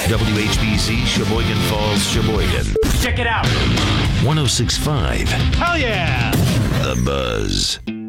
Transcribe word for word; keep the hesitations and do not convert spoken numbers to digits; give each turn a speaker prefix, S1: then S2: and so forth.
S1: W H B Z, Sheboygan Falls, Sheboygan.
S2: Check it out.
S1: one oh six point five.
S2: Hell yeah.
S1: The Buzz.